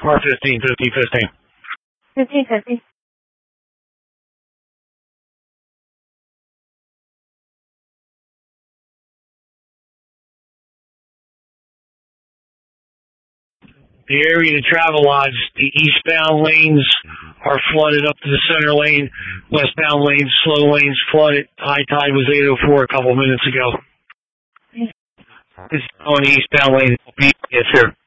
Car 15, 50, 15. 50. The area to travel lodge, the eastbound lanes are flooded up to the center lane. Westbound lanes, slow lanes flooded. High tide was 8:04 a couple minutes ago. It's on the eastbound lane. Yes, sir.